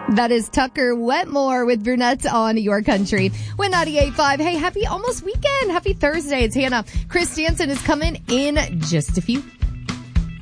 That is Tucker Wetmore with Brunettes on Your Country. With 98.5. Hey, happy almost weekend. Happy Thursday. It's Hannah. Chris Stanson is coming in just a few.